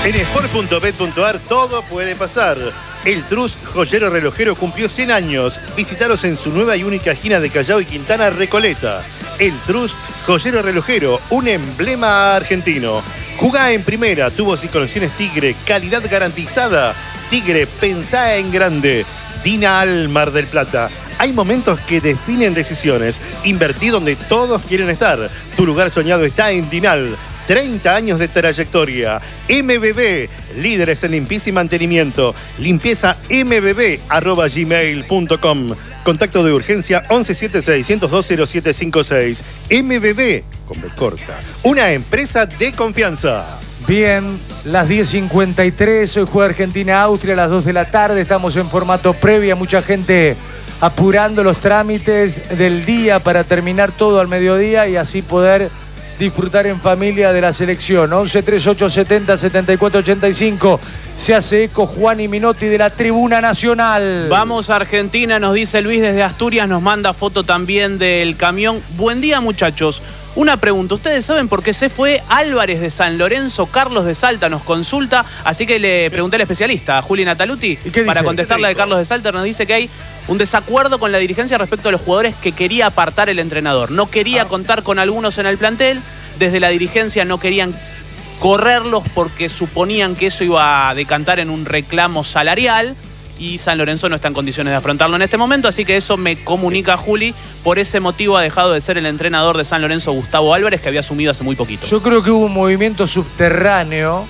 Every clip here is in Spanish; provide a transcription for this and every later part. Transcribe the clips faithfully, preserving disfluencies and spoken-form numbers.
En sport punto bet punto ar todo puede pasar. El Trus Joyero Relojero cumplió cien años. Visítalos en su nueva y única esquina de Callao y Quintana, Recoleta. El Trus Joyero Relojero, un emblema argentino. Jugá en primera, tubos y conexiones Tigre, calidad garantizada. Tigre, pensá en grande. Dinal Mar del Plata. Hay momentos que definen decisiones. Invertí donde todos quieren estar. Tu lugar soñado está en Dinal. treinta años de trayectoria. M B B, líderes en limpieza y mantenimiento. Limpieza m b b arroba gmail punto com. Contacto de urgencia once setenta y seis, ciento dos, cero siete cincuenta y seis. M B B, con B corta. Una empresa de confianza. Bien, las diez cincuenta y tres, hoy juega Argentina-Austria a las dos de la tarde. Estamos en formato previa, mucha gente apurando los trámites del día para terminar todo al mediodía y así poder disfrutar en familia de la selección. once treinta y ocho setenta setenta y cuatro ochenta y cinco. Se hace eco Juan y Minotti de la Tribuna Nacional. Vamos a Argentina, nos dice Luis desde Asturias, nos manda foto también del camión. Buen día, muchachos. Una pregunta, ¿ustedes saben por qué se fue Álvarez de San Lorenzo? Carlos de Salta nos consulta, así que le pregunté al especialista, a Juli Nataluti, para contestarle de Carlos de Salta. Nos dice que hay un desacuerdo con la dirigencia respecto a los jugadores que quería apartar el entrenador. No quería ah. contar con algunos en el plantel, desde la dirigencia no querían correrlos porque suponían que eso iba a decantar en un reclamo salarial y San Lorenzo no está en condiciones de afrontarlo en este momento, así que eso me comunica Juli. Por ese motivo ha dejado de ser el entrenador de San Lorenzo Gustavo Álvarez, que había asumido hace muy poquito. Yo creo que hubo un movimiento subterráneo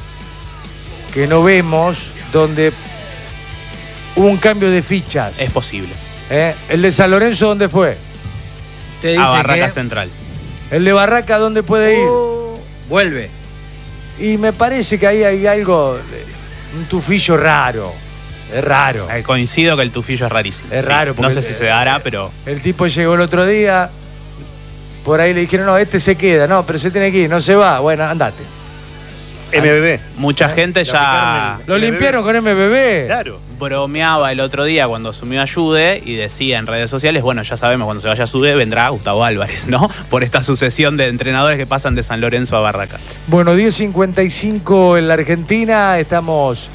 que no vemos, donde hubo un cambio de fichas. Es posible. ¿Eh? ¿El de San Lorenzo dónde fue? Te dice a Barraca que... Central. ¿El de Barraca dónde puede ir? Uh, vuelve. Y me parece que ahí hay algo, un tufillo raro. Es raro. Eh, coincido que el tufillo es rarísimo. Es sí. raro. No sé el, si se dará, pero... El tipo llegó el otro día, por ahí le dijeron, no, este se queda. No, pero se tiene que ir, no se va. Bueno, andate. M B B. Mucha ¿Eh? gente ya... Lo limpiaron con M B B. Claro. Bromeaba el otro día cuando asumió a Jude y decía en redes sociales, bueno, ya sabemos, cuando se vaya a Jude vendrá Gustavo Álvarez, ¿no? Por esta sucesión de entrenadores que pasan de San Lorenzo a Barracas. Bueno, diez cincuenta y cinco en la Argentina, estamos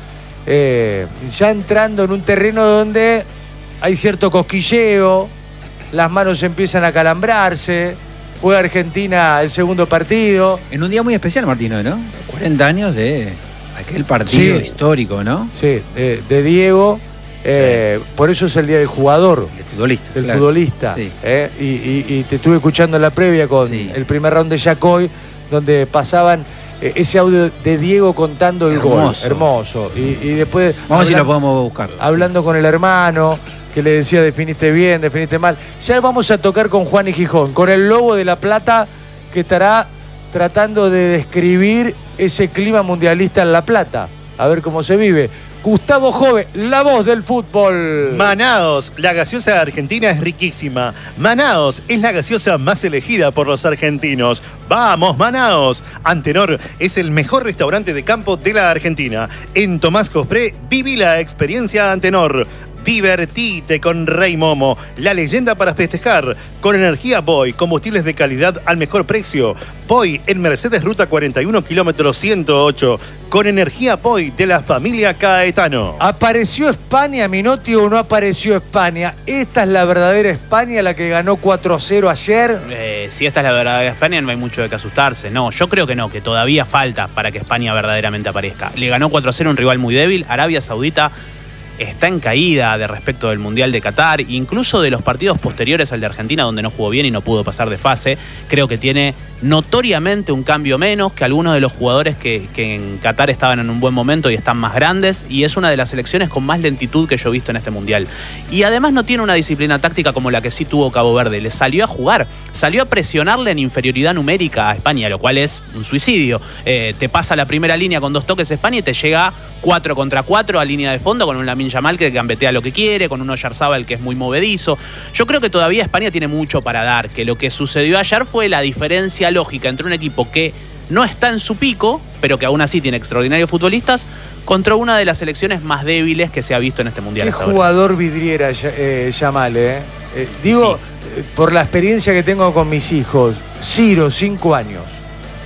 eh, ya entrando en un terreno donde hay cierto cosquilleo, las manos empiezan a calambrarse, juega Argentina el segundo partido. En un día muy especial, Martino, ¿no? cuarenta años de aquel partido sí. histórico, ¿no? Sí, de, de Diego. Eh, sí. Por eso es el día del jugador. Del futbolista. Del claro. futbolista. Sí. Eh, y, y, y te estuve escuchando en la previa con sí. el primer round de Yacoy, donde pasaban eh, ese audio de Diego contando el Hermoso. gol. Hermoso. Y, y después... Vamos a ver si lo podemos buscar. Hablando sí. con el hermano, que le decía definiste bien, definiste mal. Ya vamos a tocar con Juan y Gijón, con el Lobo de La Plata, que estará tratando de describir ese clima mundialista en La Plata. A ver cómo se vive. Gustavo Jove, la voz del fútbol. Manaos, la gaseosa argentina es riquísima. Manaos es la gaseosa más elegida por los argentinos. ¡Vamos, Manaos! Antenor es el mejor restaurante de campo de la Argentina. En Tomás Cospré, viví la experiencia Antenor. Divertite con Rey Momo, la leyenda para festejar. Con energía Boy, combustibles de calidad al mejor precio. Boy en Mercedes Ruta cuarenta y uno, kilómetro ciento ocho. Con energía Boy de la familia Caetano. ¿Apareció España, Minotti, o no apareció España? ¿Esta es la verdadera España, la que ganó cuatro a cero ayer? Eh, si esta es la verdadera España, no hay mucho de qué asustarse. No, yo creo que no, que todavía falta para que España verdaderamente aparezca. Le ganó cuatro a cero un rival muy débil. Arabia Saudita está en caída de respecto del Mundial de Qatar, incluso de los partidos posteriores al de Argentina, donde no jugó bien y no pudo pasar de fase. Creo que tiene notoriamente un cambio menos que algunos de los jugadores que, que en Qatar estaban en un buen momento y están más grandes, y es una de las selecciones con más lentitud que yo he visto en este Mundial. Y además no tiene una disciplina táctica como la que sí tuvo Cabo Verde. Le salió a jugar, salió a presionarle en inferioridad numérica a España, lo cual es un suicidio. Eh, te pasa la primera línea con dos toques España y te llega cuatro contra cuatro a línea de fondo con un Lamine Yamal que gambetea lo que quiere, con un Oyarzabal que es muy movedizo. Yo creo que todavía España tiene mucho para dar, que lo que sucedió ayer fue la diferencia lógica entre un equipo que no está en su pico, pero que aún así tiene extraordinarios futbolistas, contra una de las selecciones más débiles que se ha visto en este Mundial. Qué jugador vidriera eh, Yamal, eh. eh digo, sí. por la experiencia que tengo con mis hijos. Ciro, cinco años.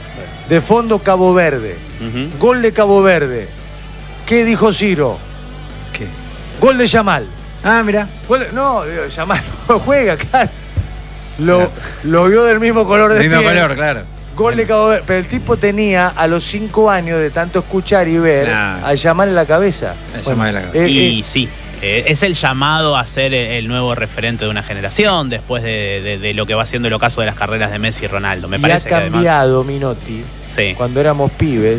De fondo Cabo Verde. Ujú. Gol de Cabo Verde. ¿Qué dijo Ciro? ¿Qué? Gol de Yamal. Ah, mira. Gol de- No, digo, Yamal no juega, claro. Lo, lo vio del mismo color de Mismo piel. color, claro. Gol de Cabo Verde. Pero el tipo tenía a los cinco años de tanto escuchar y ver Claro. a Yamal en la cabeza. A Yamal en la cabeza. eh, Y eh, sí, eh, es el llamado a ser el, el nuevo referente de una generación después de, de- de lo que va siendo el ocaso de las carreras de Messi y Ronaldo. Me y parece ha que además. cambiado Minotti. Sí. Cuando éramos pibes,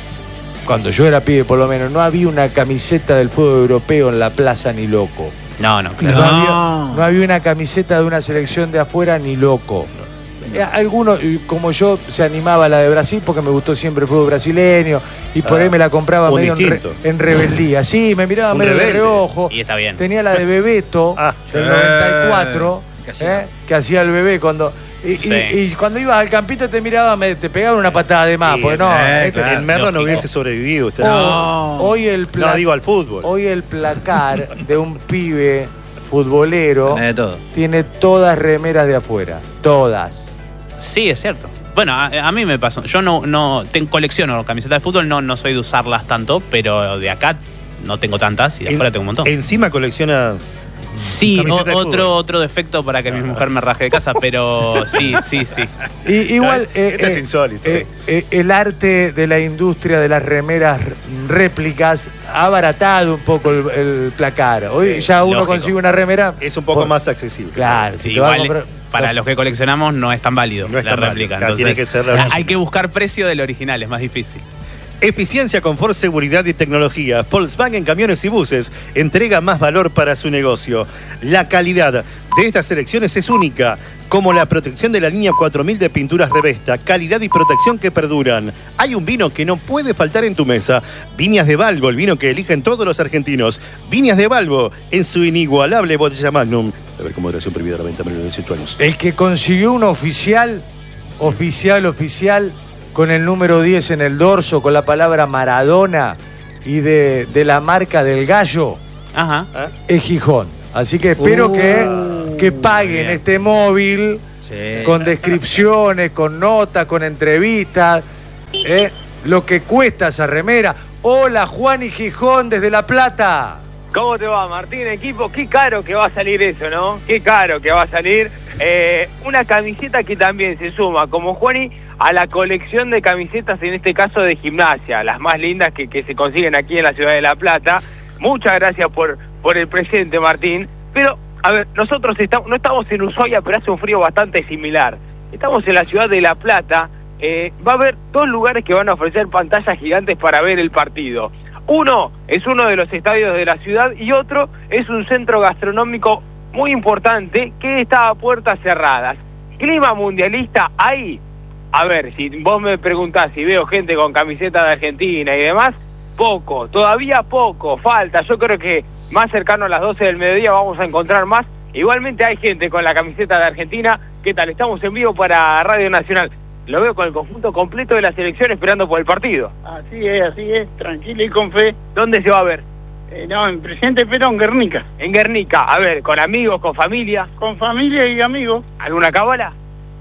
cuando yo era pibe por lo menos, no había una camiseta del fútbol europeo en la plaza ni loco. No, no, No, claro. No. había, no había una camiseta de una selección de afuera ni loco. Eh, Algunos, y como yo, se animaba a la de Brasil porque me gustó siempre el fútbol brasileño y por Ah, ahí me la compraba un medio en, re- distinto. en rebeldía. Sí, me miraba Un medio de rebelde. reojo. Y está bien. Tenía la de Bebeto Ah, del sí. noventa y cuatro, Que hacía. eh, que hacía el bebé cuando. Y, Sí. y- y cuando ibas al campito te miraba, me- te pegaban una patada de más, Sí, porque no. eh, este- claro. En Merlo no lógico. hubiese sobrevivido usted. Hoy- No. Hoy el pla- No digo al fútbol. Hoy el placar de un pibe futbolero De todo. tiene todas remeras de afuera. Todas. Sí, es cierto. Bueno, a, a mí me pasó. Yo no, no tengo, colecciono camisetas de fútbol, no, no soy de usarlas tanto, pero de acá no tengo tantas y de En- afuera tengo un montón. Encima colecciona. Sí, o- camiseta de otro, fútbol. otro defecto para que mi mujer me raje de casa, pero sí, sí, sí. Y, igual. Este es insólito. eh, eh, el arte de la industria de las remeras réplicas ha abaratado un poco el, el placar. Hoy Sí, ya uno lógico. consigue una remera. Es un poco por- más accesible. Claro, Sí, si te vas a igual, comprar- para los que coleccionamos no es tan válido No es la tan válido. réplica. Claro, tiene entonces, que ser la original. hay que buscar precio del original, es más difícil. Eficiencia, confort, seguridad y tecnología. Volkswagen Camiones y Buses entrega más valor para su negocio. La calidad de estas selecciones es única, como la protección de la línea cuatro mil de pinturas Revesta. Calidad y protección que perduran. Hay un vino que no puede faltar en tu mesa. Viñas de Balbo, el vino que eligen todos los argentinos. Viñas de Balbo, en su inigualable botella Magnum. A ver, con moderación prohibida a la venta a menos de dieciocho años. El que consiguió un oficial, oficial, oficial, con el número diez en el dorso, con la palabra Maradona y de, de la marca del gallo, Ajá. ¿Ah? es Gijón. Así que espero Uh, que, que paguen bien. este móvil Sí. con descripciones, con notas, con entrevistas, ¿eh? Lo que cuesta esa remera. Hola, Juan y Gijón desde La Plata. ¿Cómo te va, Martín? Equipo, qué caro que va a salir eso, ¿no? Qué caro que va a salir. Eh, una camiseta que también se suma, como Juani, a la colección de camisetas, en este caso de gimnasia, las más lindas que, que se consiguen aquí en la ciudad de La Plata. Muchas gracias por, por el presente, Martín. Pero, a ver, nosotros estamos, no estamos en Ushuaia, pero hace un frío bastante similar. Estamos en la ciudad de La Plata. Eh, va a haber dos lugares que van a ofrecer pantallas gigantes para ver el partido. Uno es uno de los estadios de la ciudad y otro es un centro gastronómico muy importante que está a puertas cerradas. Clima mundialista hay. A ver, si vos me preguntás si veo gente con camiseta de Argentina y demás, poco, todavía poco, falta. Yo creo que más cercano a las doce del mediodía vamos a encontrar más. Igualmente hay gente con la camiseta de Argentina. ¿Qué tal? Estamos en vivo para Radio Nacional. Lo veo con el conjunto completo de la selección esperando por el partido. Así es, así es, tranquilo y con fe. ¿Dónde se va a ver? Eh, no, en Presidente Perón, Guernica. En Guernica. A ver, ¿con amigos, con familia? Con familia y amigos. ¿Alguna cábala?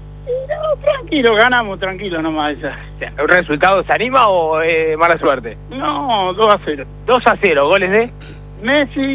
No, tranquilo, ganamos, tranquilo nomás esa. ¿Un resultado se anima o eh, mala suerte? No, dos a cero. dos a cero, goles de... Messi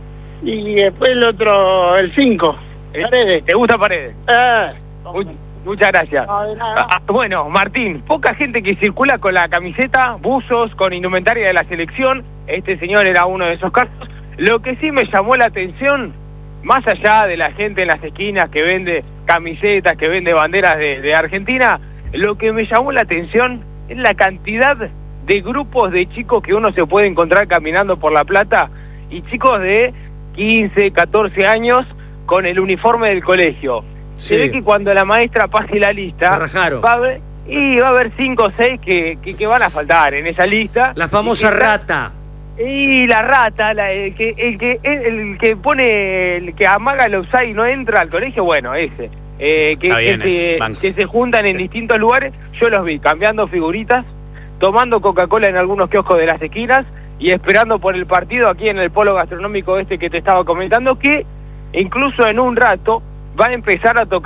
y después el otro, el cinco. Paredes. ¿Te gusta Paredes? Ah, Mu- muchas gracias. no, de nada. Ah, ah, bueno, Martín, poca gente que circula con la camiseta, buzos, con indumentaria de la selección. Este señor era uno de esos casos. Lo que sí me llamó la atención, más allá de la gente en las esquinas que vende camisetas, que vende banderas de, de Argentina, lo que me llamó la atención es la cantidad de grupos de chicos que uno se puede encontrar caminando por La Plata, y chicos de quince, catorce años con el uniforme del colegio. Sí. Se ve que cuando la maestra pase la lista, Se rajaron. va a haber, y va a haber cinco o seis que, que, que van a faltar en esa lista. La famosa Y que está- rata. Y la rata, la, el, que, el, que, el que pone, el que amaga el offside y no entra al colegio, bueno, ese. Eh, que, Está bien, que, eh, se, banco. que se juntan en distintos lugares, yo los vi cambiando figuritas, tomando Coca-Cola en algunos kioscos de las esquinas y esperando por el partido aquí en el polo gastronómico este que te estaba comentando, que incluso en un rato va a empezar a tocar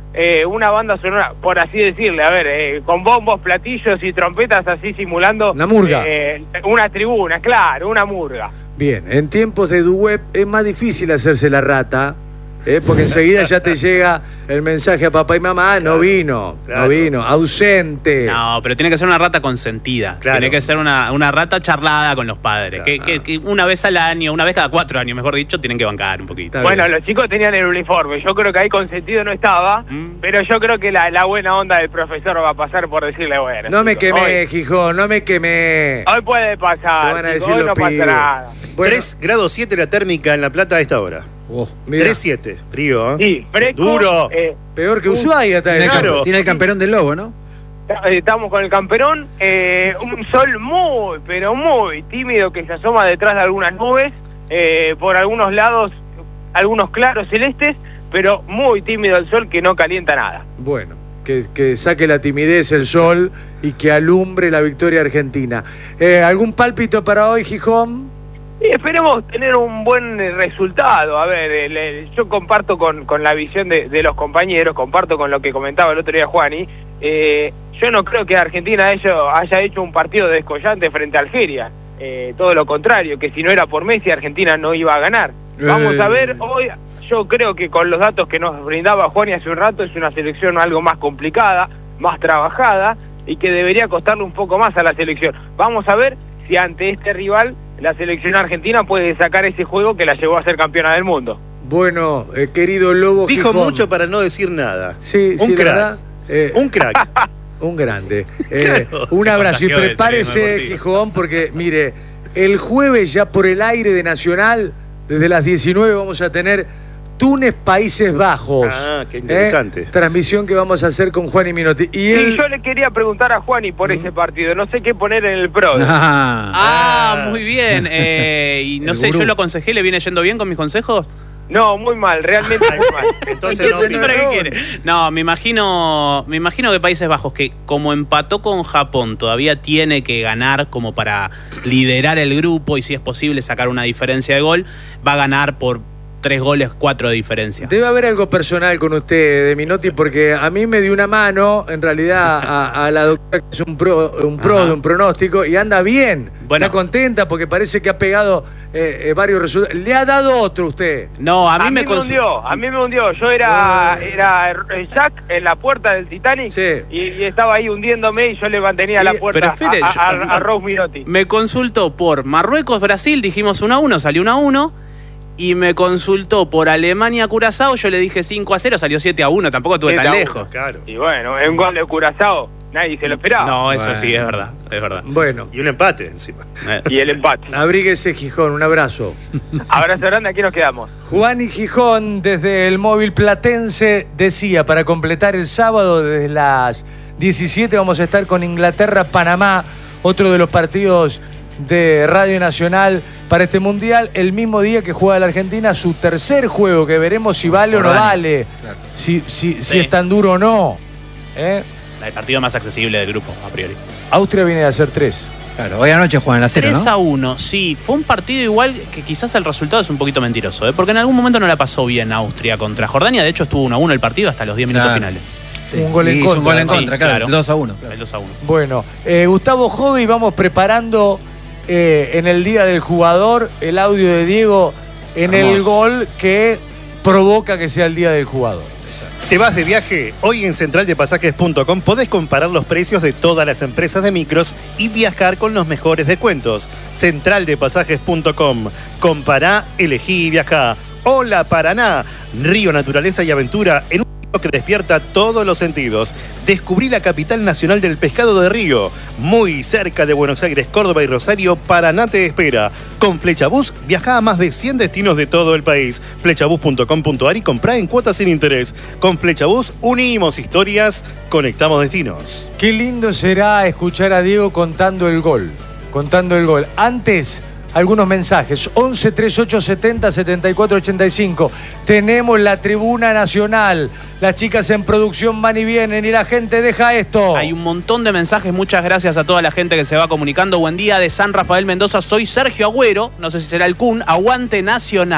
eh, una banda sonora, por así decirle, a ver, eh, con bombos, platillos y trompetas así simulando... Una murga. Eh, una tribuna, claro, una murga. Bien, en tiempos de Duweb es más difícil hacerse la rata, ¿eh? Porque enseguida ya te llega el mensaje a papá y mamá, ah, no vino, claro. no vino, ausente. No, pero tiene que ser una rata consentida. Claro. Tiene que ser una, una rata charlada con los padres. Claro. Que, que, que una vez al año, una vez cada cuatro años, mejor dicho, tienen que bancar un poquito. Está Bueno, bien. los chicos tenían el uniforme, yo creo que ahí consentido no estaba, Mm. pero yo creo que la, la buena onda del profesor va a pasar por decirle, bueno... No me chicos, quemé, hoy, Gijón, no me quemé. hoy puede Te pasar, van a chicos, decir hoy los no pasa pibes. nada. Bueno, tres grados siete la térmica en La Plata a esta hora. Oh, mira, tres siete, frío, ¿eh? Sí, fresco. Duro. eh, peor que Ushuaia está tiene, el Claro. campe- tiene el camperón del lobo, ¿no? eh, estamos con el camperón, eh, un sol muy, pero muy tímido que se asoma detrás de algunas nubes, eh, por algunos lados, algunos claros celestes, pero muy tímido el sol que no calienta nada. Bueno, que, que saque la timidez el sol y que alumbre la victoria argentina. Eh, ¿Algún pálpito para hoy, Gijón? Y esperemos tener un buen eh, resultado. A ver, el- el- yo comparto con, con la visión de, de los compañeros, comparto con lo que comentaba el otro día Juani. Eh, yo no creo que Argentina haya hecho, haya hecho un partido descollante frente a Algeria. Eh, todo lo contrario, que si no era por Messi, Argentina no iba a ganar. Vamos a ver, hoy yo creo que con los datos que nos brindaba Juani hace un rato, es una selección algo más complicada, más trabajada, y que debería costarle un poco más a la selección. Vamos a ver si ante este rival la selección argentina puede sacar ese juego que la llevó a ser campeona del mundo. Bueno, eh, querido Lobo Dijo Gijón. mucho para no decir nada. Sí, Un sí, la crack. verdad, eh, Un crack. un grande. Eh, Claro. un Se abrazo y contagió del prepárese, periodismo deportivo. Gijón, porque mire, el jueves ya por el aire de Nacional, desde las diecinueve vamos a tener Túnez, Países Bajos. Ah, qué interesante. Eh, Transmisión que vamos a hacer con Juan y Minotti. Y Sí, él, yo le quería preguntar a Juani por ese partido, no sé qué poner en el pro. Ah, Ah, muy bien. Eh, y no El sé, gurú. yo lo aconsejé, ¿le viene yendo bien con mis consejos? No, muy mal, realmente muy mal. Entonces no, ¿Para qué quiere? No, me imagino, me imagino que Países Bajos, que como empató con Japón, todavía tiene que ganar como para liderar el grupo y si es posible sacar una diferencia de gol, va a ganar por tres goles, cuatro de diferencia. debe haber algo personal con usted, de Minotti, porque a mí me dio una mano, en realidad, a, a la doctora, que es un pro, un pro Ajá. de un pronóstico, y anda bien. Bueno. Está contenta porque parece que ha pegado eh, eh, varios resultados. ¿Le ha dado otro usted? No, a mí, A mí me, me cons- hundió, a mí me hundió. Yo era, era eh, Jack en la puerta del Titanic Sí. y, y estaba ahí hundiéndome y yo le mantenía la Y- puerta pero espere, a, a, yo- a- a Rose Minotti. me consultó por Marruecos-Brasil, dijimos uno a uno, salió uno a uno. Y me consultó por Alemania-Curazao, yo le dije cinco a cero, salió siete a uno, tampoco estuve siete tan a uno, lejos. Claro. Y bueno, en un gol de Curazao nadie se lo esperaba. No, eso Bueno. sí, es verdad, es verdad. Bueno, Y un empate encima. Eh. Y el empate. abríguese, Gijón, un abrazo. Abrazo grande, aquí nos quedamos. Juan y Gijón, desde el móvil platense, decía, para completar el sábado, desde las diecisiete vamos a estar con Inglaterra-Panamá, otro de los partidos de Radio Nacional para este Mundial, el mismo día que juega la Argentina, su tercer juego, que veremos si vale o no Jordania. vale, Claro. si, si, si Sí. es tan duro o no. ¿Eh? El partido más accesible del grupo, a priori. Austria viene de hacer tres. Claro, hoy anoche juegan la cero, tres ¿no? a uno, sí. Fue un partido igual que quizás el resultado es un poquito mentiroso, ¿eh? Porque en algún momento no la pasó bien Austria contra Jordania. De hecho, estuvo uno a uno el partido hasta los diez minutos Claro. finales. Sí. Un gol en Y hizo un contra. gol en Sí, contra, claro, claro. dos a uno. El dos a uno. Bueno, eh, Gustavo Jovi, vamos preparando eh, en el Día del Jugador el audio de Diego en el Hermoso. gol que provoca que sea el Día del Jugador. ¿Te vas de viaje? Hoy en central de pasajes punto com podés comparar los precios de todas las empresas de micros y viajar con los mejores descuentos. central de pasajes punto com. Compará, elegí y viajá. Hola Paraná, río, naturaleza y aventura en un río que despierta todos los sentidos. Descubrí la capital nacional del pescado de río. Muy cerca de Buenos Aires, Córdoba y Rosario, Paraná te espera. Con Flechabús viajá a más de cien destinos de todo el país. flechabús punto com punto ar y comprá en cuotas sin interés. Con Flechabús unimos historias, conectamos destinos. Qué lindo será escuchar a Diego contando el gol. Contando el gol. Antes, algunos mensajes. once treinta y ocho setenta setenta y cuatro ochenta y cinco. Tenemos la tribuna nacional. Las chicas en producción van y vienen y la gente deja esto. Hay un montón de mensajes, muchas gracias a toda la gente que se va comunicando. Buen día de San Rafael Mendoza, soy Sergio Agüero, no sé si será el Kun, aguante Nacional.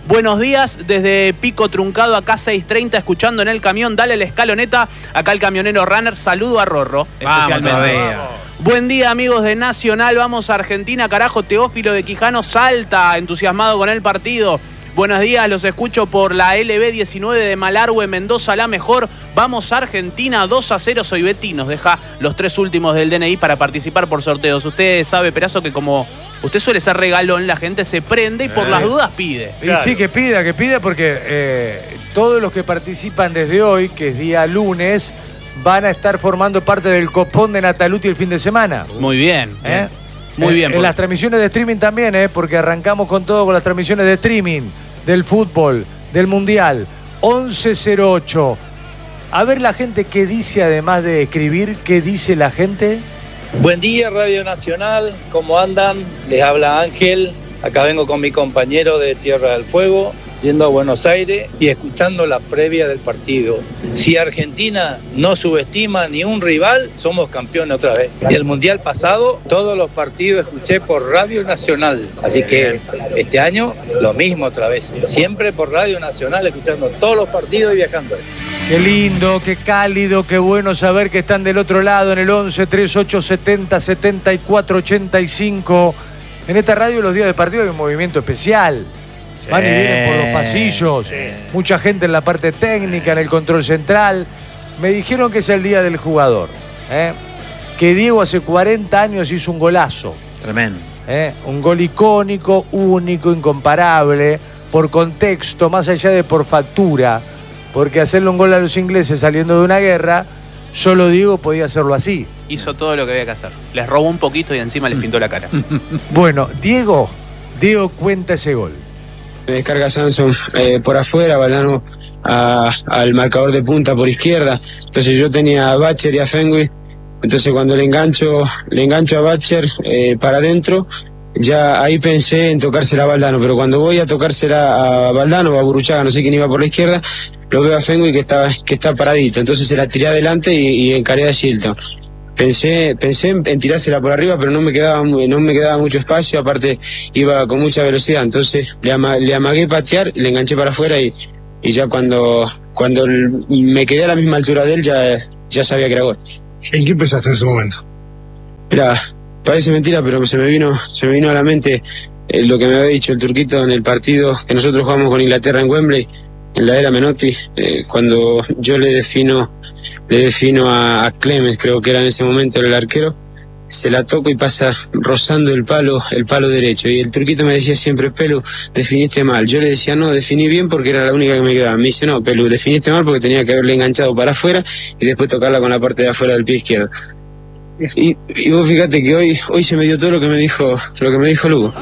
Buenos días, desde Pico Truncado, acá seiscientos treinta, escuchando en el camión. Dale la escaloneta, acá el camionero Runner. Saludo a Rorro, especialmente. Vamos, Buen día, amigos de Nacional. Vamos a Argentina, carajo. Teófilo de Quijano salta, entusiasmado con el partido. Buenos días, los escucho por la L B diecinueve de Malargüe, Mendoza, la mejor. Vamos a Argentina, dos a cero. Soy Betty, nos deja los tres últimos del D N I para participar por sorteos. Usted sabe, Perazo, que como usted suele ser regalón, la gente se prende y por eh. las dudas pide. Y claro. Sí, que pida, que pida, porque eh, todos los que participan desde hoy, que es día lunes, van a estar formando parte del copón de Nataluti el fin de semana. Muy bien. ¿Eh? Muy bien. En, en las transmisiones de streaming también, ¿eh? Porque arrancamos con todo, con las transmisiones de streaming, del fútbol, del mundial. once cero ocho. A ver la gente qué dice, además de escribir, qué dice la gente. Buen día, Radio Nacional, ¿cómo andan? Les habla Ángel, acá vengo con mi compañero de Tierra del Fuego, yendo a Buenos Aires y escuchando la previa del partido. Si Argentina no subestima ni un rival, somos campeones otra vez. Y el Mundial pasado, todos los partidos escuché por Radio Nacional. Así que este año, lo mismo otra vez. Siempre por Radio Nacional, escuchando todos los partidos y viajando. Qué lindo, qué cálido, qué bueno saber que están del otro lado en el once treinta y ocho setenta setenta y cuatro ochenta y cinco. En esta radio los días de partido hay un movimiento especial. Sí, van y vienen por los pasillos, sí. Mucha gente en la parte técnica, en el control central. Me dijeron que es el día del jugador, ¿eh? Que Diego hace cuarenta años hizo un golazo. Tremendo. ¿Eh? Un gol icónico, único, incomparable, por contexto, más allá de por factura, porque hacerle un gol a los ingleses saliendo de una guerra, solo Diego podía hacerlo así. Hizo todo lo que había que hacer. Les robó un poquito y encima les pintó la cara. Bueno, Diego, Diego cuenta ese gol. Me descarga Samson eh, por afuera, Valdano a, al marcador de punta por izquierda. Entonces yo tenía a Bacher y a Fenwick. Entonces cuando le engancho, le engancho a Bacher eh, para adentro, ya ahí pensé en tocársela a Valdano. Pero cuando voy a tocársela a Valdano o a Burruchaga, no sé quién iba por la izquierda, lo veo a Fenwick que está, que está paradito. Entonces se la tiré adelante y, y encaré a Shilton. Pensé, pensé en, en tirársela por arriba, pero no me quedaba no me quedaba mucho espacio, aparte iba con mucha velocidad, entonces le, ama, le amagué patear, le enganché para afuera y, y ya cuando, cuando me quedé a la misma altura de él ya, ya sabía que era gol. ¿En qué pensaste en ese momento? Mira, parece mentira, pero se me vino, se me vino a la mente eh, lo que me había dicho el turquito en el partido que nosotros jugamos con Inglaterra en Wembley, en la era Menotti, eh, cuando yo le defino le defino a, a Clemens, creo que era en ese momento el arquero, se la toco y pasa rozando el palo, el palo derecho, y el turquito me decía siempre, Pelu, definiste mal. Yo le decía, no, definí bien porque era la única que me quedaba. Me dice, no, Pelu, definiste mal porque tenía que haberle enganchado para afuera y después tocarla con la parte de afuera del pie izquierdo. Y, y vos fíjate que hoy, hoy se me dio todo lo que me dijo, lo que me dijo Lugo.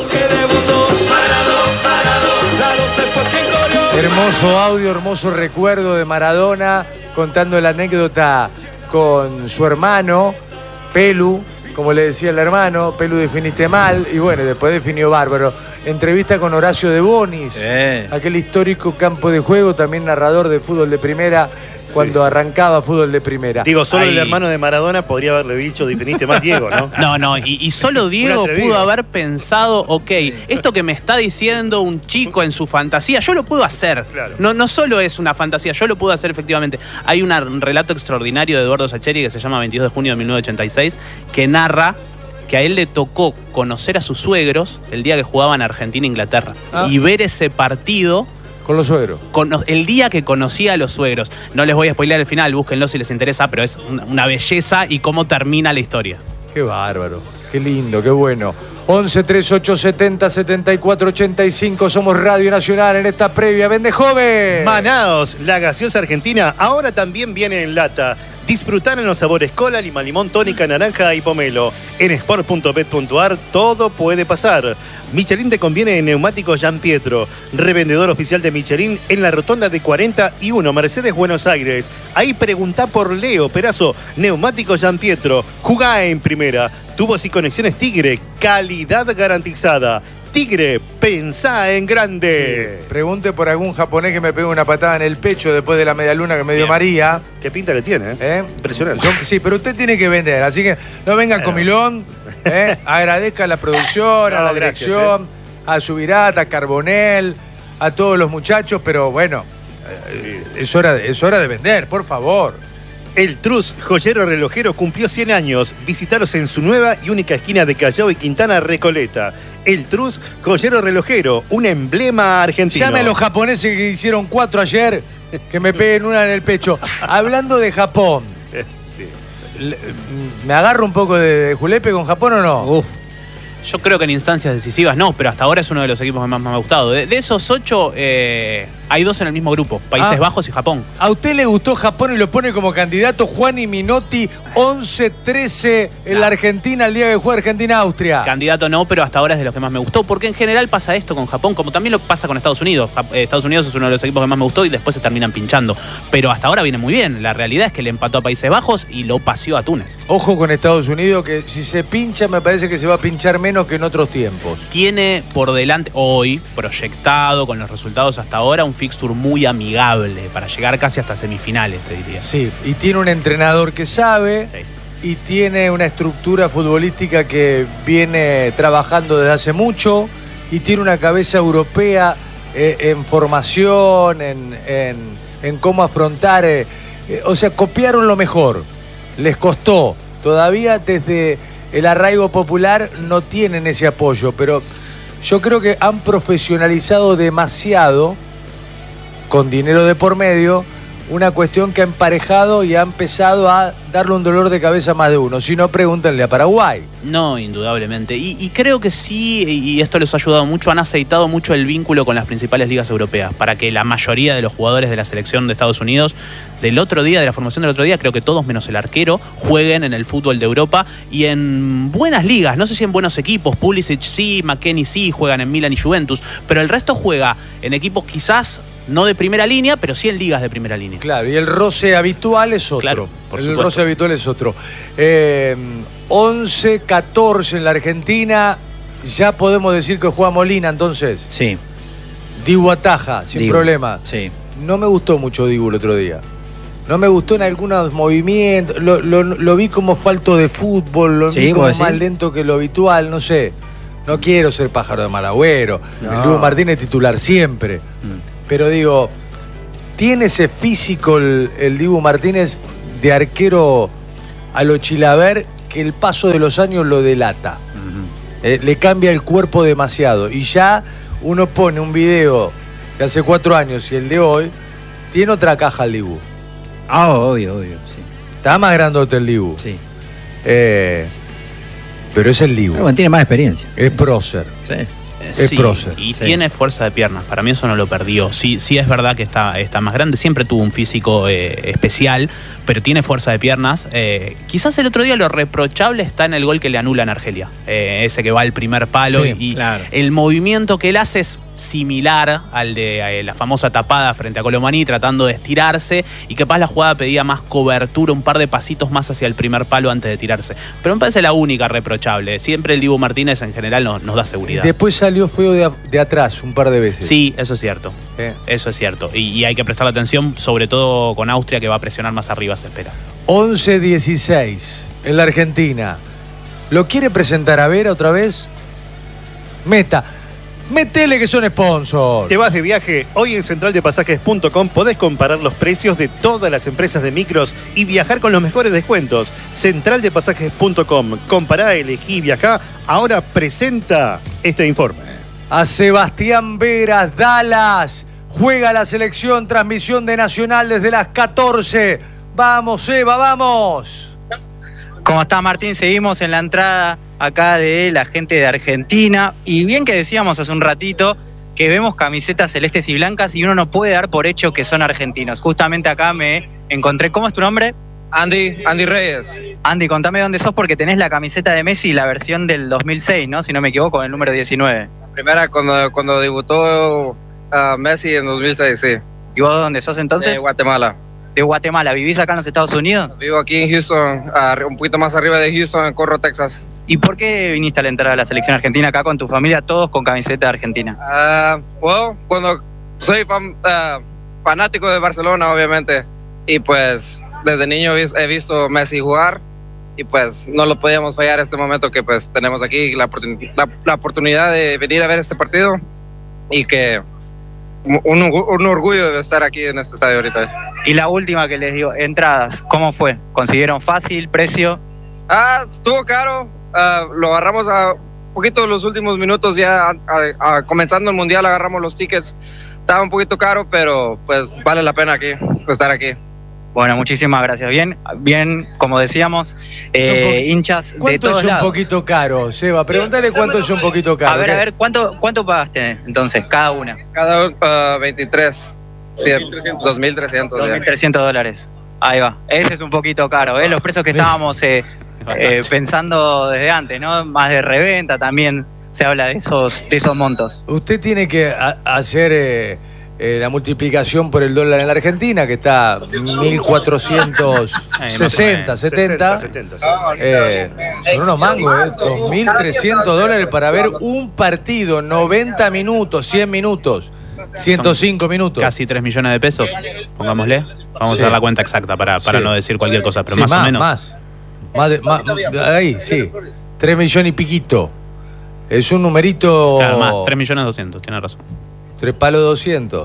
Hermoso audio, hermoso recuerdo de Maradona contando la anécdota con su hermano, Pelu, como le decía el hermano, Pelu definiste mal, y bueno, después definió bárbaro. Entrevista con Horacio de Bonis, sí. Aquel histórico campo de juego, también narrador de fútbol de primera, cuando sí. arrancaba fútbol de primera. Digo, solo Ahí. el hermano de Maradona podría haberle dicho, definiste mal Diego, ¿no? No, no, y, y solo Diego pudo haber pensado, ok, esto que me está diciendo un chico en su fantasía, yo lo puedo hacer. Claro. No, no solo es una fantasía, yo lo puedo hacer efectivamente. Hay una, un relato extraordinario de Eduardo Sacheri que se llama veintidós de junio de mil novecientos ochenta y seis, que narra que a él le tocó conocer a sus suegros el día que jugaban Argentina e Inglaterra. Ah. Y ver ese partido... Con los suegros. Con, el día que conocía a los suegros. No les voy a spoilear el final, búsquenlo si les interesa, pero es una, una belleza y cómo termina la historia. Qué bárbaro, qué lindo, qué bueno. once treinta y ocho setenta setenta y cuatro ochenta y cinco, somos Radio Nacional en esta previa. ¡Vende joven! Manaos, la gaseosa argentina, ahora también viene en lata. Disfrutar en los sabores cola, lima, limón, tónica, naranja y pomelo. En sport punto bet punto ar todo puede pasar. Michelin te conviene en neumáticos Gian Pietro. Revendedor oficial de Michelin en la rotonda de cuarenta y uno, Mercedes, Buenos Aires. Ahí preguntá por Leo Perazo. Neumáticos Gian Pietro. Jugá en primera. Tubos y conexiones Tigre. Calidad garantizada. Tigre, pensá en grande. Sí. Pregunte por algún japonés que me pegue una patada en el pecho después de la medialuna que me dio Bien. María. Qué pinta que tiene, ¿eh? ¿Eh? Impresionante. Yo, sí, pero usted tiene que vender, así que no venga bueno. comilón. ¿eh? Agradezca a la producción, no, a la dirección, gracias, ¿eh? a Subirata, a Carbonel, a todos los muchachos, pero bueno, eh, es, hora de, es hora de vender, por favor. El Trus Joyero Relojero cumplió cien años. Visitaros en su nueva y única esquina de Callao y Quintana, Recoleta. El Trus Joyero Relojero, un emblema argentino. Llame a los japoneses que hicieron cuatro ayer, que me peguen una en el pecho. Hablando de Japón, Sí. ¿me agarro un poco de, de julepe con Japón o no? Uf. Yo creo que en instancias decisivas no, pero hasta ahora es uno de los equipos que más me ha gustado. De, de esos ocho, eh, hay dos en el mismo grupo, Países Ah. Bajos y Japón. ¿A usted le gustó Japón y lo pone como candidato Juan y Minotti once trece en No. la Argentina el día que juega Argentina-Austria? Candidato no, pero hasta ahora es de los que más me gustó, porque en general pasa esto con Japón, como también lo pasa con Estados Unidos. Jap- eh, Estados Unidos es uno de los equipos que más me gustó y después se terminan pinchando. Pero hasta ahora viene muy bien. La realidad es que le empató a Países Bajos y lo paseó a Túnez. Ojo con Estados Unidos, que si se pincha me parece que se va a pinchar menos que en otros tiempos. Tiene por delante, hoy, proyectado con los resultados hasta ahora, un fixture muy amigable para llegar casi hasta semifinales, te diría. Sí, y tiene un entrenador que sabe Sí. y tiene una estructura futbolística que viene trabajando desde hace mucho y tiene una cabeza europea eh, en formación, en, en, en cómo afrontar. Eh, eh, o sea, copiaron lo mejor. Les costó. Todavía desde el arraigo popular no tienen ese apoyo, pero yo creo que han profesionalizado demasiado, con dinero de por medio, una cuestión que ha emparejado y ha empezado a darle un dolor de cabeza a más de uno. Si no, pregúntenle a Paraguay. No, indudablemente. Y, y creo que sí, y esto les ha ayudado mucho, han aceitado mucho el vínculo con las principales ligas europeas, para que la mayoría de los jugadores de la selección de Estados Unidos del otro día, de la formación del otro día, creo que todos menos el arquero, jueguen en el fútbol de Europa y en buenas ligas. No sé si en buenos equipos. Pulisic sí, McKennie sí, juegan en Milan y Juventus, pero el resto juega en equipos quizás no de primera línea, pero sí en ligas de primera línea. Claro, y el roce habitual es otro. Claro, por el supuesto. roce habitual es otro. Eh, once catorce en la Argentina. Ya podemos decir que juega Molina, entonces. Sí. Dibu ataja, sin Dibu, problema. Sí. No me gustó mucho Dibu el otro día. No me gustó en algunos movimientos. Lo, lo- lo vi como falto de fútbol. Lo Sí, vi como ¿vos más decís? lento que lo habitual. No sé. No quiero ser pájaro de mal agüero. No. El Dibu Martínez titular siempre. Mm. Pero digo, ¿tiene ese físico el, el Dibu Martínez de arquero a lo Chilaver que el paso de los años lo delata? Ujú. Eh, le cambia el cuerpo demasiado. Y ya uno pone un video de hace cuatro años y el de hoy, tiene otra caja el Dibu. Ah, obvio, obvio, sí. Está más grandote el Dibu. Sí. Eh, pero es el Dibu. Pero bueno, tiene más experiencia. Es prócer. Sí. Es Sí, prócer. y Sí. tiene fuerza de piernas. Para mí eso no lo perdió. Sí, sí es verdad que está, está más grande. Siempre tuvo un físico eh, especial, pero tiene fuerza de piernas. Eh, quizás el otro día lo reprochable está en el gol que le anulan a Argelia. Eh, ese que va al primer palo. Sí, y claro. el movimiento que él hace es similar al de eh, la famosa tapada frente a Colomaní, tratando de estirarse, y capaz la jugada pedía más cobertura, un par de pasitos más hacia el primer palo antes de tirarse. Pero me parece la única reprochable. Siempre el Dibu Martínez en general nos, nos da seguridad. Después salió feo de, a- de atrás un par de veces. Sí, eso es cierto. Eh. Eso es cierto. Y, y hay que prestar atención, sobre todo con Austria, que va a presionar más arriba, se espera. once dieciséis en la Argentina. ¿Lo quiere presentar a Vera otra vez? Meta. Métele que son sponsors. ¿Te vas de viaje? Hoy en central de pasajes punto com podés comparar los precios de todas las empresas de micros y viajar con los mejores descuentos. central de pasajes punto com. Compará, elegí, viajá. Ahora presenta este informe. A Sebastián Veras, Dallas. Juega la selección, transmisión de Nacional desde las catorce. Vamos, Seba, vamos. ¿Cómo está, Martín? Seguimos en la entrada acá de la gente de Argentina. Y bien que decíamos hace un ratito que vemos camisetas celestes y blancas y uno no puede dar por hecho que son argentinos. Justamente acá me encontré. ¿Cómo es tu nombre? Andy, Andy Reyes. Andy, contame dónde sos porque tenés la camiseta de Messi, la versión del dos mil seis, ¿no? Si no me equivoco, el número diecinueve. La primera cuando, cuando debutó uh, Messi en dos mil seis, sí. ¿Y vos dónde sos entonces? De Guatemala. De Guatemala. ¿Vivís acá en los Estados Unidos? Vivo aquí en Houston, uh, un poquito más arriba de Houston, en Corro, Texas. ¿Y por qué viniste a la entrada de la selección argentina acá con tu familia, todos con camiseta argentina? Uh, well, cuando soy fan, uh, fanático de Barcelona, obviamente, y pues desde niño he visto a Messi jugar, y pues no lo podíamos fallar este momento que pues tenemos aquí, la, la, la oportunidad de venir a ver este partido, y que un, un orgullo de estar aquí en este estadio ahorita. Y la última que les digo, entradas, ¿cómo fue? ¿Consiguieron fácil, precio? Ah, estuvo caro, uh, lo agarramos a un poquito los últimos minutos ya, a, a, a, comenzando el mundial agarramos los tickets, estaba un poquito caro, pero pues vale la pena aquí, estar aquí. Bueno, muchísimas gracias. Bien, bien, como decíamos, eh, hinchas de todos ¿Cuánto es lados. un poquito caro, Seba? Pregúntale cuánto es un poquito caro. A ver, ¿qué? a ver, ¿cuánto, cuánto pagaste entonces, cada una? Cada uno, uh, veintitrés, dos mil trescientos. dos mil trescientos dólares. Ahí va. Ese es un poquito caro, ¿eh? Los precios que estábamos eh, eh, pensando desde antes, ¿no? Más de reventa también se habla de esos, de esos montos. Usted tiene que a- hacer eh, eh, la multiplicación por el dólar en la Argentina, que está mil cuatrocientos sesenta, setenta. setenta, sí. Eh, son unos mangos, ¿eh? dos mil trescientos dólares para ver un partido, noventa minutos, cien minutos, ciento cinco minutos. Casi tres millones de pesos, pongámosle. Vamos Sí. a dar la cuenta exacta para, para Sí. no decir cualquier cosa, pero Sí, más, o menos. Más, más, de- más- ahí, sí. Tres millones y piquito. Es un numerito. Claro, más, tres millones doscientos, tiene razón. Tres palos doscientos.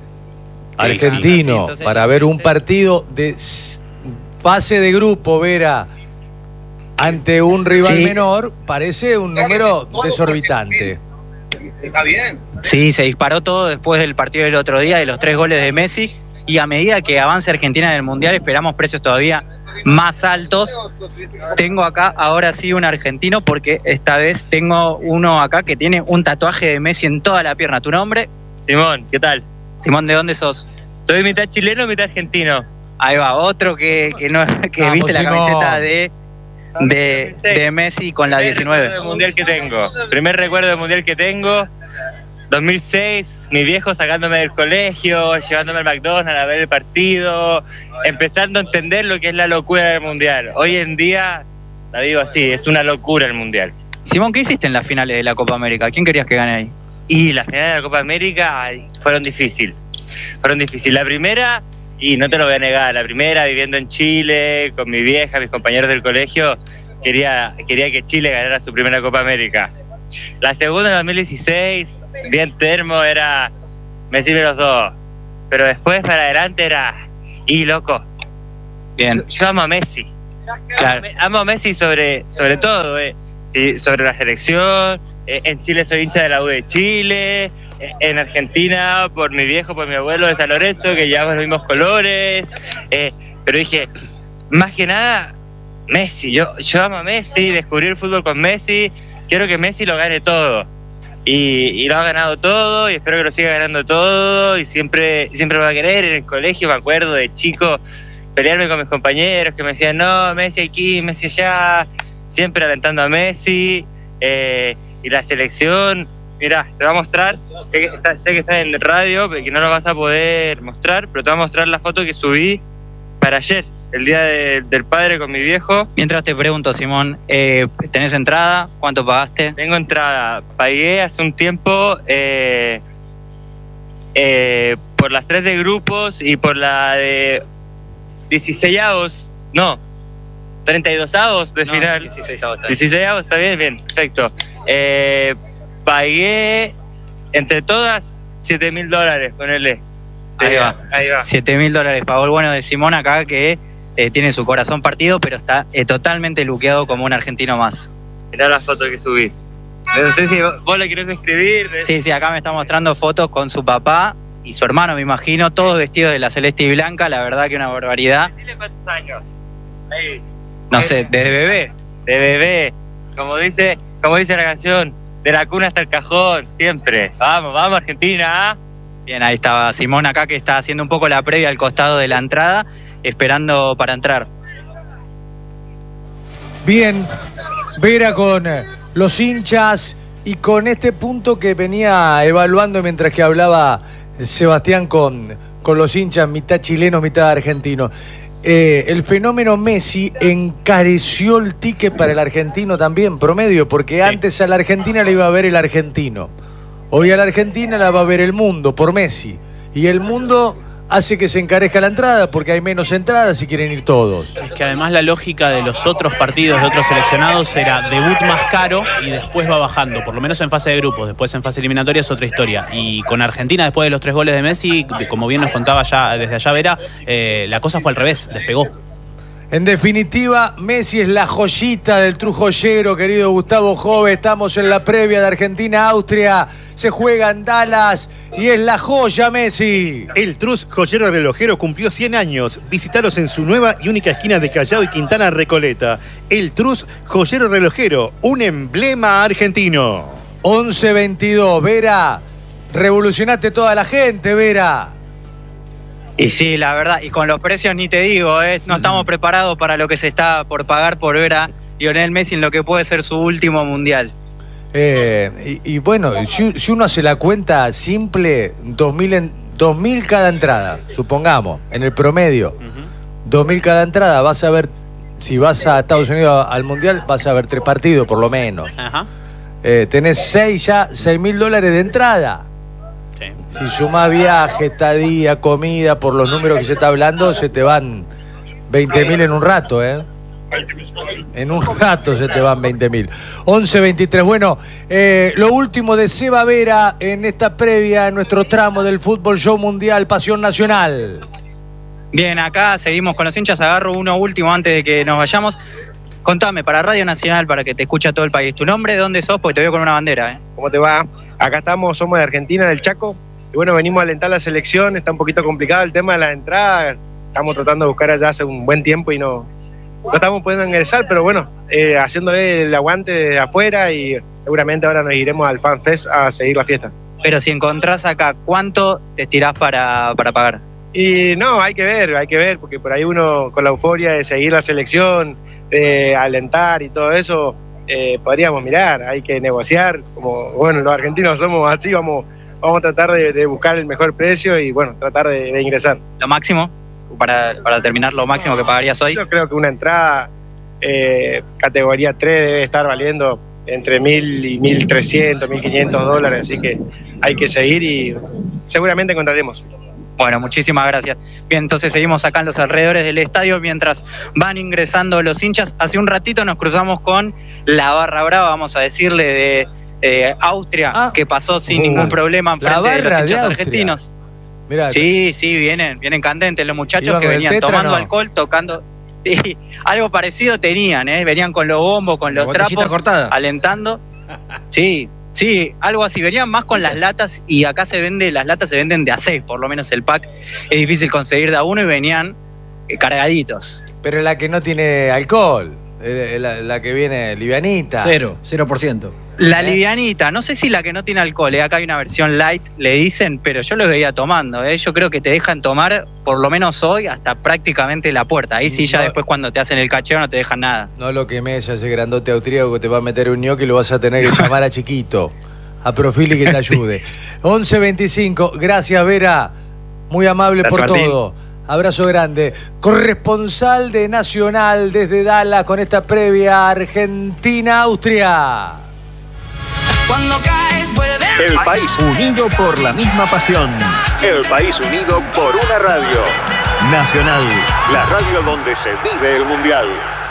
Sí, Argentino, sí, entonces- para ver un partido de s- fase de grupo, Vera, ante un rival Sí. menor, parece un número desorbitante. Está bien. Sí, se disparó todo después del partido del otro día, de los tres goles de Messi, y a medida que avance Argentina en el Mundial esperamos precios todavía más altos. Tengo acá ahora sí un argentino, porque esta vez tengo uno acá que tiene un tatuaje de Messi en toda la pierna. ¿Tu nombre? Simón, ¿qué tal? Simón, ¿de dónde sos? Soy mitad chileno, mitad argentino. Ahí va, otro que, que, no, que Vamos, viste la Simón. camiseta de, de, de Messi con la Primer recuerdo diecinueve. del mundial que tengo. Primer recuerdo del mundial que tengo. dos mil seis, mi viejo sacándome del colegio, llevándome al McDonald's a ver el partido, empezando a entender lo que es la locura del mundial. Hoy en día, la digo así, es una locura el mundial. Simón, ¿qué hiciste en las finales de la Copa América? ¿Quién querías que gane ahí? Y las finales de la Copa América ay, fueron difíciles. Fueron difíciles. La primera, y no te lo voy a negar, la primera viviendo en Chile, con mi vieja, mis compañeros del colegio, quería, quería que Chile ganara su primera Copa América. La segunda en dos mil dieciséis, bien termo, era Messi de los dos. Pero después para adelante era, y loco, Bien. yo, yo amo a Messi. Claro. Amo a Messi sobre, sobre todo, eh. Sí, sobre la selección. Eh, en Chile soy hincha de la U de Chile. Eh, en Argentina, por mi viejo, por mi abuelo de San Lorenzo, que llevamos los mismos colores. Eh, pero dije, más que nada, Messi. Yo, yo amo a Messi, descubrí el fútbol con Messi. Quiero que Messi lo gane todo. Y, y lo ha ganado todo, y espero que lo siga ganando todo. Y siempre, siempre lo va a querer. En el colegio me acuerdo de chico pelearme con mis compañeros que me decían, no, Messi aquí, Messi allá. Siempre alentando a Messi. Eh, y la selección, mira, te voy a mostrar. Sé que, está, sé que está en radio, pero que no lo vas a poder mostrar, pero te voy a mostrar la foto que subí para ayer, el día de, del padre con mi viejo. Mientras te pregunto, Simón, eh, ¿tenés entrada? ¿Cuánto pagaste? Tengo entrada. Pagué hace un tiempo eh, eh, por las tres de grupos y por la de dieciséisavos, no, treinta y dosavos de No, final. dieciséisavos, está bien. dieciséisavos, está bien, bien, perfecto. Eh, pagué entre todas siete mil dólares, ponele. Ahí va. Ahí va. siete mil dólares pagó el bueno de Simón acá, que eh, tiene su corazón partido, pero está eh, totalmente luqueado como un argentino más. Mirá la foto que subí. No sé si vos, vos le querés escribir. Sí, sí, acá me está mostrando fotos con su papá y su hermano, me imagino, todos vestidos de la celeste y blanca, la verdad que una barbaridad. Dile cuántos años. Ahí. No sé, desde bebé. De bebé. Como dice, como dice la canción, de la cuna hasta el cajón, siempre. Vamos, vamos Argentina. Bien, ahí estaba Simón acá, que está haciendo un poco la previa al costado de la entrada, esperando para entrar. Bien, Vera con eh, los hinchas y con este punto que venía evaluando mientras que hablaba Sebastián con, con los hinchas, mitad chilenos, mitad argentinos. Eh, el fenómeno Messi encareció el ticket para el argentino también, promedio, porque sí. Antes a la Argentina le iba a ver el argentino. Hoy a la Argentina la va a ver el mundo por Messi. Y el mundo hace que se encarezca la entrada porque hay menos entradas si quieren ir todos. Es que además la lógica de los otros partidos de otros seleccionados era debut más caro y después va bajando, por lo menos en fase de grupos, después en fase eliminatoria es otra historia. Y con Argentina, después de los tres goles de Messi, como bien nos contaba ya desde allá Vera, eh, la cosa fue al revés, despegó. En definitiva, Messi es la joyita del Trus joyero, querido Gustavo Jove. Estamos en la previa de Argentina-Austria. Se juega en Dallas y es la joya Messi. El Trus joyero relojero cumplió cien años. Visítalos en su nueva y única esquina de Callao y Quintana Recoleta. El Trus joyero relojero, un emblema argentino. once veintidós, Vera. Revolucionaste toda la gente, Vera. Y sí, la verdad, y con los precios ni te digo, ¿eh? No estamos preparados para lo que se está por pagar por ver a Lionel Messi en lo que puede ser su último mundial. Eh, y, y bueno, si, si uno hace la cuenta simple, dos mil, en, dos mil cada entrada, supongamos, en el promedio, uh-huh. dos mil cada entrada, vas a ver, si vas a Estados Unidos al mundial, vas a ver tres partidos por lo menos. Uh-huh. Eh, tenés seis ya, seis mil dólares de entrada. Si sumás viaje, estadía, comida, por los números que se está hablando, se te van veinte mil en un rato, ¿eh? En un rato se te van veinte mil. once veintitrés. Bueno, eh, lo último de Seba Vera en esta previa, en nuestro tramo del Fútbol Show Mundial Pasión Nacional. Bien, acá seguimos con los hinchas. Agarro uno último antes de que nos vayamos. Contame, para Radio Nacional, para que te escuche todo el país, ¿tu nombre? ¿Dónde sos? Porque te veo con una bandera, ¿eh? ¿Cómo te va? Acá estamos, somos de Argentina, del Chaco. Y bueno, venimos a alentar la selección. Está un poquito complicado el tema de la entrada. Estamos tratando de buscar allá hace un buen tiempo y no, no estamos pudiendo ingresar. Pero bueno, eh, haciéndole el aguante de afuera y seguramente ahora nos iremos al Fan Fest a seguir la fiesta. Pero si encontrás acá, ¿cuánto te estirás para, para pagar? Y no, hay que ver, hay que ver, porque por ahí uno con la euforia de seguir la selección, de alentar y todo eso, eh, podríamos mirar, hay que negociar, como bueno, los argentinos somos así, vamos, vamos a tratar de, de buscar el mejor precio y bueno, tratar de, de ingresar. ¿Lo máximo? Para, para terminar, lo máximo que pagarías hoy. Yo creo que una entrada eh, categoría tres debe estar valiendo entre mil y mil trescientos, mil quinientos dólares, así que hay que seguir y seguramente encontraremos. Bueno, muchísimas gracias. Bien, entonces seguimos acá en los alrededores del estadio mientras van ingresando los hinchas. Hace un ratito nos cruzamos con la barra brava, vamos a decirle, de eh, Austria, ah, que pasó sin uh, ningún problema enfrente de los hinchas de argentinos. Mirá, sí, sí, vienen, vienen candentes los muchachos que venían tetra, tomando no. alcohol, tocando. Sí, algo parecido tenían, ¿eh? Venían con los bombos, con los trapos, cortada. alentando. Sí. Sí, algo así, venían más con las latas y acá se vende, las latas se venden de a seis, por lo menos el pack es difícil conseguir de a uno y venían eh, cargaditos. Pero la que no tiene alcohol, la, la que viene livianita. Cero, cero por ciento. La ¿Eh? livianita, no sé si la que no tiene alcohol, ¿eh? Acá hay una versión light, le dicen, pero yo lo veía tomando, ¿eh? Yo creo que te dejan tomar, por lo menos hoy, hasta prácticamente la puerta. Ahí sí, ya no, después cuando te hacen el cacheo no te dejan nada. No lo quemes a ese grandote austríaco que te va a meter un ñoqui y lo vas a tener que llamar a Chiquito, a Profili que te ayude. Sí. once veinticinco, gracias Vera, muy amable gracias, por Martín. todo. Abrazo grande. Corresponsal de Nacional desde Dallas con esta previa Argentina-Austria. Cuando caes, vuelve. El país unido por la misma pasión. El país unido por una radio. Nacional, la radio donde se vive el mundial.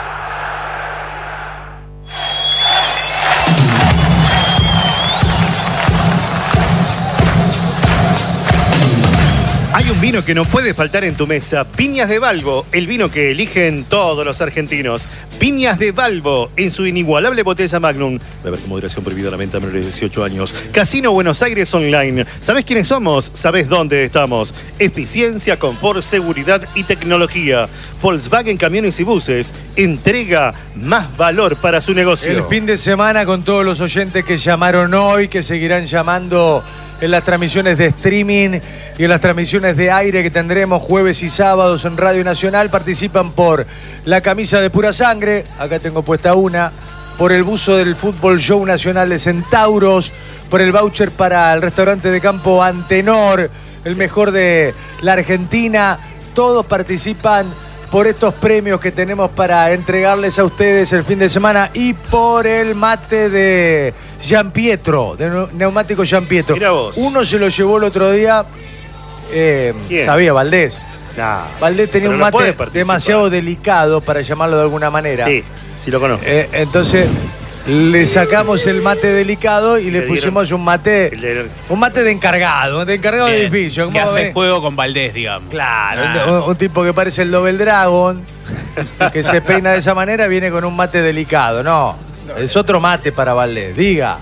Hay un vino que no puede faltar en tu mesa. Viñas de Balbo, el vino que eligen todos los argentinos. Viñas de Balbo, en su inigualable botella Magnum. Beber con moderación prohibida a la venta a menores de dieciocho años. Casino Buenos Aires Online. ¿Sabés quiénes somos? ¿Sabés dónde estamos? Eficiencia, confort, seguridad y tecnología. Volkswagen Camiones y Buses. Entrega más valor para su negocio. El fin de semana con todos los oyentes que llamaron hoy, que seguirán llamando en las transmisiones de streaming y en las transmisiones de aire que tendremos jueves y sábados en Radio Nacional. Participan por la camisa de Pura Sangre, acá tengo puesta una, por el buzo del Fútbol Show Nacional de Centauros, por el voucher para el restaurante de campo Antenor, el mejor de la Argentina. Todos participan por estos premios que tenemos para entregarles a ustedes el fin de semana y por el mate de Gian Pietro, de Neumático Gian Pietro. Mira vos. Uno se lo llevó el otro día Eh, ¿Quién? sabía Valdés. Nah, Valdés tenía pero un no mate puede participar. demasiado delicado, para llamarlo de alguna manera. Sí, sí lo conozco. Eh, entonces le sacamos el mate delicado y le, Le pusimos dieron- un mate El de- un mate de encargado, de encargado de Bien, edificio. que ¿Cómo hace ven? juego con Valdés, digamos. Claro, Ah. un, un tipo que parece el Double Dragon, que se peina de esa manera, viene con un mate delicado. No, es otro mate para Valdés. Diga.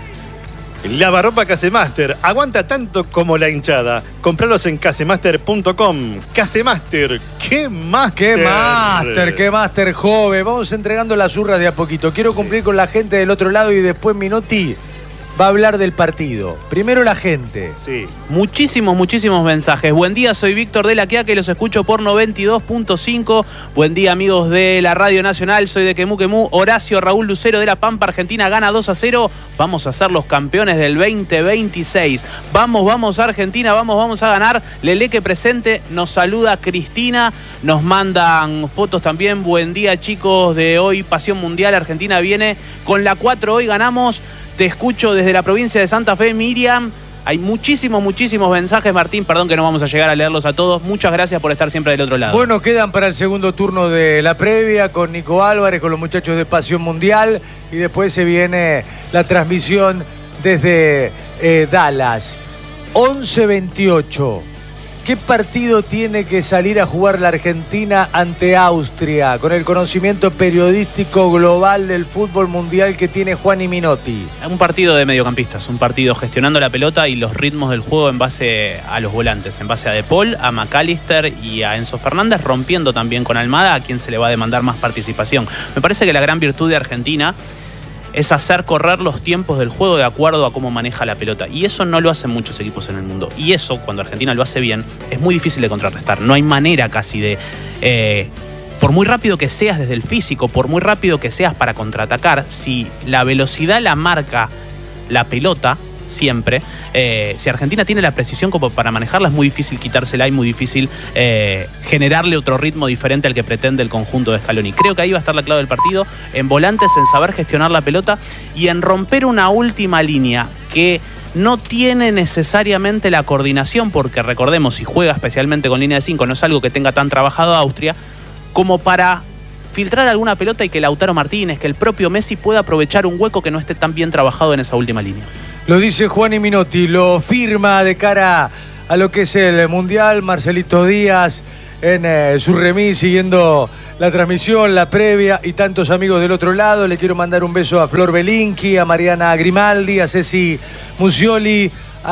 Lavarropa Casemaster. Aguanta tanto como la hinchada. Compralos en casemaster punto com. Casemaster. ¿Qué master? ¡Qué máster! ¡Qué máster joven! Vamos entregando las urras de a poquito. Quiero cumplir con la gente del otro lado y después Minotti va a hablar del partido. Primero la gente. Sí. Muchísimos, muchísimos mensajes. Buen día, soy Víctor de la Quiaca y los escucho por noventa y dos punto cinco. Buen día, amigos de la Radio Nacional. Soy de Quemú Quemú. Horacio Raúl Lucero de La Pampa, Argentina gana dos a cero. Vamos a ser los campeones del veinte veintiséis. Vamos, vamos Argentina, vamos, vamos a ganar. Leleque presente. Nos saluda Cristina. Nos mandan fotos también. Buen día, chicos de hoy. Pasión Mundial. Argentina viene con la cuatro. Hoy ganamos. Te escucho desde la provincia de Santa Fe, Miriam. Hay muchísimos, muchísimos mensajes, Martín. Perdón que no vamos a llegar a leerlos a todos. Muchas gracias por estar siempre del otro lado. Bueno, quedan para el segundo turno de la previa con Nico Álvarez, con los muchachos de Pasión Mundial. Y después se viene la transmisión desde eh, Dallas. once veintiocho. ¿Qué partido tiene que salir a jugar la Argentina ante Austria con el conocimiento periodístico global del fútbol mundial que tiene Juan Minotti? Un partido de mediocampistas, un partido gestionando la pelota y los ritmos del juego en base a los volantes, en base a De Paul, a McAllister y a Enzo Fernández, rompiendo también con Almada, a quien se le va a demandar más participación. Me parece que la gran virtud de Argentina es hacer correr los tiempos del juego de acuerdo a cómo maneja la pelota. Y eso no lo hacen muchos equipos en el mundo. Y eso, cuando Argentina lo hace bien, es muy difícil de contrarrestar. No hay manera casi de... Eh, por muy rápido que seas desde el físico, por muy rápido que seas para contraatacar, si la velocidad la marca la pelota, siempre, eh, si Argentina tiene la precisión como para manejarla, es muy difícil quitársela y muy difícil eh, generarle otro ritmo diferente al que pretende el conjunto de Scaloni. Creo que ahí va a estar la clave del partido, en volantes, en saber gestionar la pelota y en romper una última línea que no tiene necesariamente la coordinación, porque recordemos, si juega especialmente con línea de cinco, no es algo que tenga tan trabajado Austria, como para filtrar alguna pelota y que Lautaro Martínez, que el propio Messi pueda aprovechar un hueco que no esté tan bien trabajado en esa última línea. Lo dice Juan Minotti, lo firma de cara a lo que es el Mundial Marcelito Díaz en eh, su remis, siguiendo la transmisión, la previa y tantos amigos del otro lado. Le quiero mandar un beso a Flor Belinqui, a Mariana Grimaldi, a Ceci Musioli,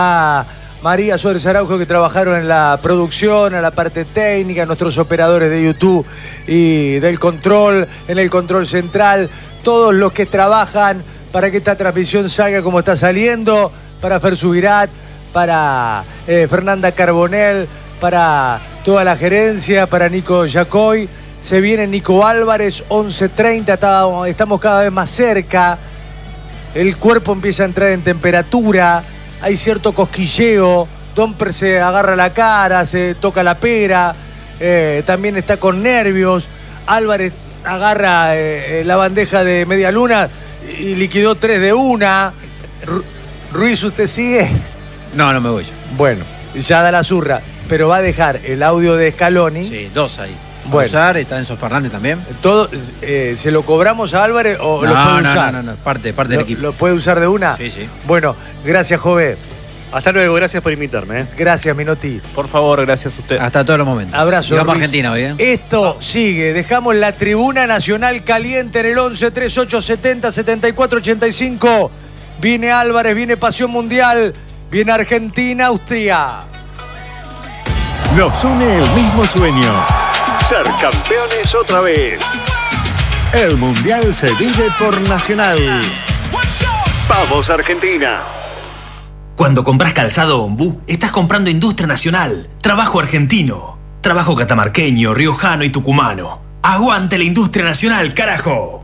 a María Suárez Araujo, que trabajaron en la producción, a la parte técnica, a nuestros operadores de YouTube y del control, en el control central, todos los que trabajan para que esta transmisión salga como está saliendo, para Fer Subirat, para eh, Fernanda Carbonell, para toda la gerencia, para Nico Yacoy. Se viene Nico Álvarez, once treinta, estamos cada vez más cerca, el cuerpo empieza a entrar en temperatura, hay cierto cosquilleo, Domper se agarra la cara, se toca la pera, eh, también está con nervios, Álvarez agarra eh, la bandeja de media luna y liquidó tres de una. Ru- Ruiz, ¿usted sigue? No, no me voy yo. Bueno, ya da la zurra, pero va a dejar el audio de Scaloni. Sí, dos ahí. Bueno. Usar, está Enzo Fernández también. Todo, eh, ¿se lo cobramos a Álvarez o No, lo puede no, usar? no, no, no, parte, parte del ¿Lo, equipo. ¿Lo puede usar de una? Sí, sí. Bueno, gracias, Jove. Hasta luego, gracias por invitarme. ¿eh? Gracias, Minotti. Por favor, gracias a usted. Hasta todos los momentos. Abrazo. Digamos Ruiz. Argentina hoy, ¿eh? Esto sigue. Dejamos la tribuna nacional caliente en el once treinta y ocho setenta setenta y cuatro ochenta y cinco. Viene Álvarez, viene Pasión Mundial, viene Argentina, Austria. Nos une el mismo sueño. Ser campeones otra vez. El Mundial se vive por Nacional. ¡Vamos, Argentina! Cuando compras calzado Ombú, estás comprando industria nacional, trabajo argentino, trabajo catamarqueño, riojano y tucumano. ¡Aguante la industria nacional, carajo!